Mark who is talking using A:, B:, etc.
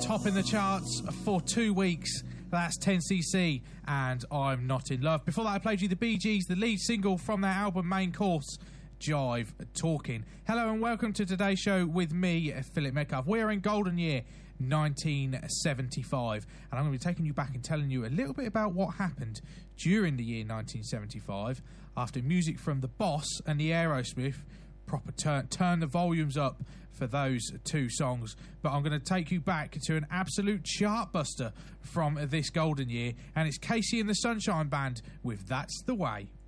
A: topping the charts for 2 weeks. That's 10cc and I'm Not In Love. Before that, I played you the Bee Gees, the lead single from their album Main Course, Jive Talking. Hello and welcome to today's show with me, Philip Metcalf. We're in golden year 1975, and I'm going to be taking you back and telling you a little bit about what happened during the year 1975 after music from The Boss and the Aerosmith proper turn the volumes up for those two songs. But I'm going to take you back to an absolute chart buster from this golden year, and it's Casey and the Sunshine Band with That's the Way.